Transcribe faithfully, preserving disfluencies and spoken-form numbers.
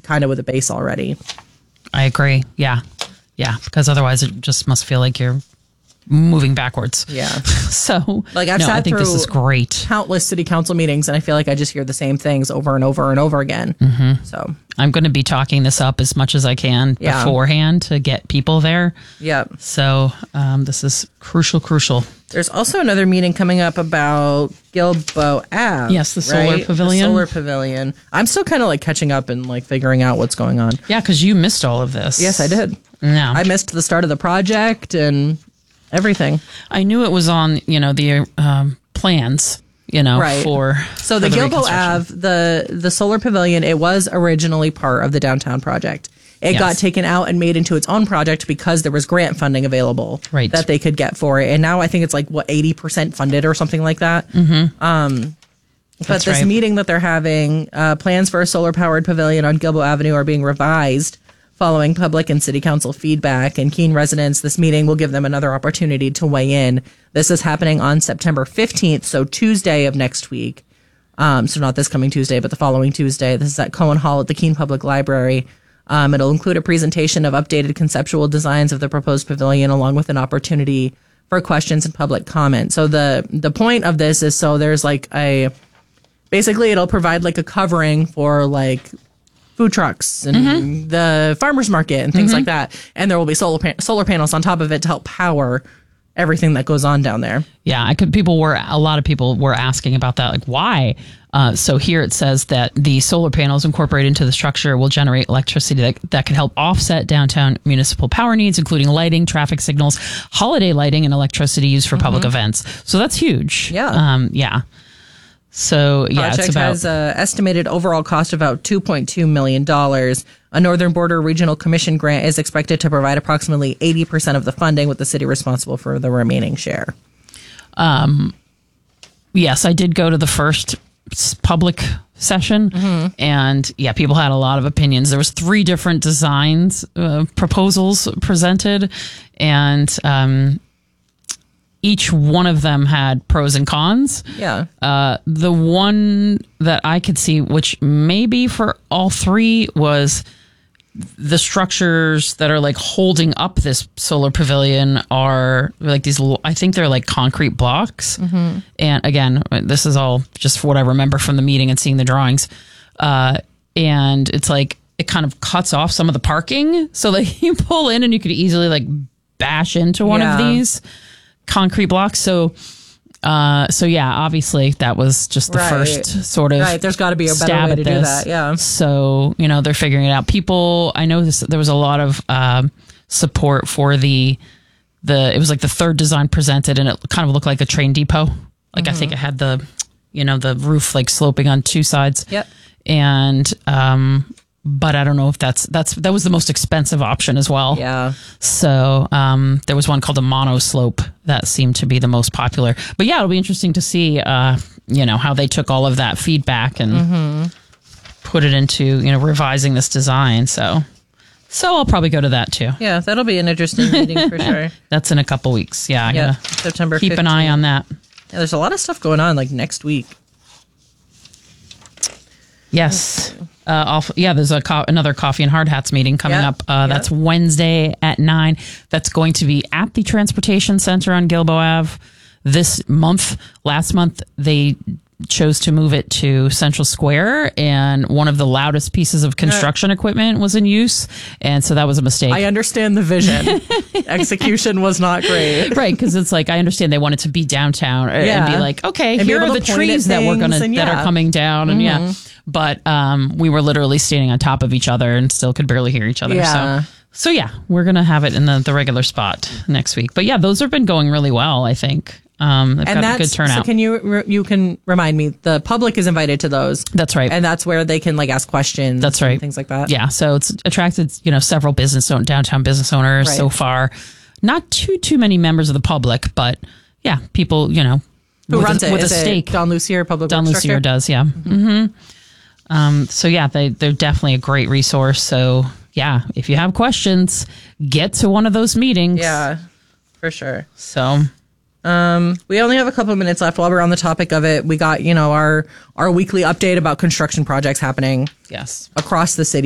kind of with a base already. I agree. Yeah. Yeah. Because otherwise it just must feel like you're moving backwards. Yeah. So like I've no, sat I think through this is great. Countless city council meetings, and I feel like I just hear the same things over and over and over again. Mm-hmm. So I'm going to be talking this up as much as I can yeah. beforehand to get people there. Yep. So um, this is crucial, crucial. There's also another meeting coming up about Gilboa Ave. Yes, the solar right? pavilion. The solar pavilion. I'm still kind of like catching up and like figuring out what's going on. Yeah, because you missed all of this. Yes, I did. No. I missed the start of the project and everything. I knew it was on, you know, the um, plans, you know, right. for So for the, the Gilboa reconstruction. Ave, the the solar pavilion, it was originally part of the downtown project. It Yes. got taken out and made into its own project because there was grant funding available Right. that they could get for it. And now I think it's like, what, eighty percent funded or something like that. Mm-hmm. Um, but That's this right. meeting that they're having, uh, plans for a solar-powered pavilion on Gilboa Avenue are being revised following public and city council feedback. And Keene residents, this meeting will give them another opportunity to weigh in. This is happening on September fifteenth, so Tuesday of next week. Um, so not this coming Tuesday, but the following Tuesday. This is at Cohen Hall at the Keene Public Library. Um, it'll include a presentation of updated conceptual designs of the proposed pavilion, along with an opportunity for questions and public comment. So the the point of this is so there's like a basically it'll provide like a covering for like food trucks and mm-hmm. the farmers market and things mm-hmm. like that, and there will be solar pan- solar panels on top of it to help power everything that goes on down there. Yeah, I could. People were a lot of people were asking about that, like why. Uh, so here it says that the solar panels incorporated into the structure will generate electricity that, that can help offset downtown municipal power needs, including lighting, traffic signals, holiday lighting, and electricity used for mm-hmm. public events. So that's huge. Yeah. Um, yeah. So yeah, Project it's about has an estimated overall cost of about two point two million dollars. A Northern Border Regional Commission grant is expected to provide approximately eighty percent of the funding, with the city responsible for the remaining share. Um, yes, I did go to the first public session, mm-hmm. and yeah, people had a lot of opinions. There was three different designs, uh, proposals presented, and um, each one of them had pros and cons. Yeah. Uh, the one that I could see, which may be for all three, was the structures that are like holding up this solar pavilion are like these little, I think they're like concrete blocks. Mm-hmm. And again, this is all just what I remember from the meeting and seeing the drawings. Uh, and it's like, it kind of cuts off some of the parking. So like you pull in and you could easily like bash into one yeah. of these concrete blocks. So, uh, so yeah, obviously that was just the right. first sort of right. There's got to be a better way to do that. Yeah. So, you know, they're figuring it out. People, I know this, there was a lot of, um, support for the, the, it was like the third design presented, and it kind of looked like a train depot. Like, mm-hmm. I think it had the, you know, the roof like sloping on two sides. Yep. And, um, but I don't know if that's, that's, that was the most expensive option as well. Yeah. So, um, there was one called a mono slope that seemed to be the most popular. But yeah, it'll be interesting to see, uh, you know, how they took all of that feedback and mm-hmm. put it into, you know, revising this design. So, so I'll probably go to that too. Yeah, that'll be an interesting meeting for sure. That's in a couple weeks. Yeah. Yeah. September keep fifteenth. an eye on that. Yeah, there's a lot of stuff going on like next week. Yes. Uh, I'll, yeah, there's a co- another Coffee and Hard Hats meeting coming yep. up. Uh, yep. That's Wednesday at nine. That's going to be at the Transportation Center on Gilboa Ave this month. Last month, they chose to move it to Central Square, and one of the loudest pieces of construction uh, equipment was in use, and so that was a mistake. I understand the vision. Execution was not great. Right, because it's like, I understand they want it to be downtown yeah. and be like, okay, and here are the trees that we're gonna and, yeah. that are coming down, and mm-hmm. yeah. But um, we were literally standing on top of each other and still could barely hear each other. Yeah. So, so yeah, we're going to have it in the, the regular spot next week. But yeah, those have been going really well, I think. Um, they've and got a good turnout. So can you you can remind me, the public is invited to those. That's right. And that's where they can like ask questions. That's right. And things like that. Yeah. So it's attracted, you know, several business downtown business owners right. so far. Not too, too many members of the public, but yeah, people, you know, who with runs a, it? with Is a stake. Don Lucier, public Don works Lucier director? does. Yeah. Mm-hmm. Mm-hmm. Um, so yeah, they, they're definitely a great resource. So yeah, if you have questions, get to one of those meetings. Yeah, for sure. So, um, we only have a couple of minutes left while we're on the topic of it. We got, you know, our, our weekly update about construction projects happening yes, across the city.